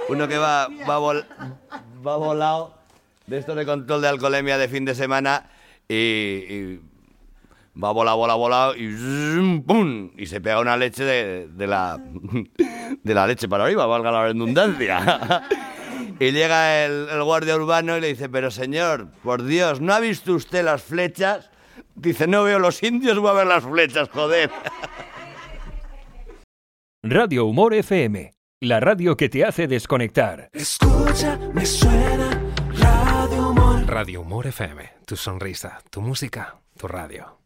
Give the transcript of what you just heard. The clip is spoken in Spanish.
Uno que va volado, de estos de control de alcoholemia de fin de semana, y va volado, y ¡pum! Y se pega una leche de la leche para arriba, valga la redundancia. Y llega el guardia urbano y le dice, pero señor, por Dios, ¿no ha visto usted las flechas? Dice, no veo los indios, voy a ver las flechas, joder. Radio Humor FM, la radio que te hace desconectar. Escucha, me suena Radio Humor. Radio Humor FM, tu sonrisa, tu música, tu radio.